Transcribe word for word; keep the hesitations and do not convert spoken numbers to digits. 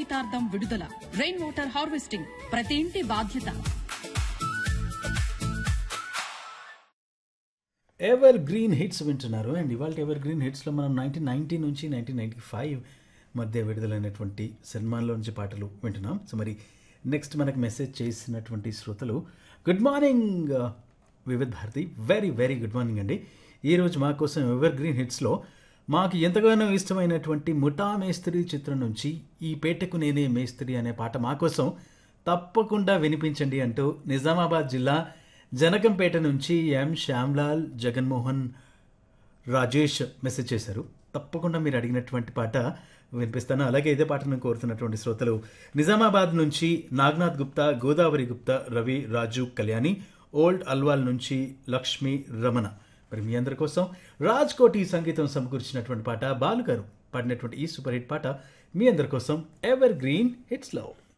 తాగునీటార్థం విడుదల. Rain water harvesting ప్రతి ఇంటి బాధ్యత. ఎవర్ గ్రీన్ హిట్స్ వింటున్నారు. అండ్ ఇవాళ ఎవర్ గ్రీన్ హిట్స్లో మనం నైన్టీన్ నైన్టీ నుంచి నైన్టీన్ నైన్టీ ఫైవ్ మధ్య విడుదలైనటువంటి సినిమాల్లో నుంచి పాటలు వింటున్నాం. సో మరి నెక్స్ట్ మనకు మెసేజ్ చేసినటువంటి శ్రోతలు, good morning Vividh Bharati, very very good morning అండి. ఈరోజు మా కోసం ఎవర్ గ్రీన్ హిట్స్లో మాకు ఎంతగానో ఇష్టమైనటువంటి ముఠా మేస్త్రి చిత్రం నుంచి ఈ పేటకు నేనే మేస్త్రి అనే పాట మా కోసం తప్పకుండా వినిపించండి అంటూ నిజామాబాద్ జిల్లా జనకంపేట నుంచి ఎం శ్యామ్లాల్, జగన్మోహన్, రాజేష్ మెసేజ్ చేశారు. తప్పకుండా మీరు అడిగినటువంటి పాట వినిపిస్తాను. అలాగే ఇదే పాటను కోరుతున్నటువంటి శ్రోతలు నిజామాబాద్ నుంచి నాగనాథ్ గుప్తా, గోదావరి గుప్తా, రవి, రాజు, కళ్యాణి, ఓల్డ్ అల్వాల్ నుంచి లక్ష్మి, రమణ. మరి మీ అందరి కోసం రాజ్ కోటి సంగీతం సమకూర్చినటువంటి పాట, బాలు గారు పాడినటువంటి ఈ సూపర్ హిట్ పాట మీ అందరి కోసం ఎవర్ గ్రీన్ హిట్స్ లో.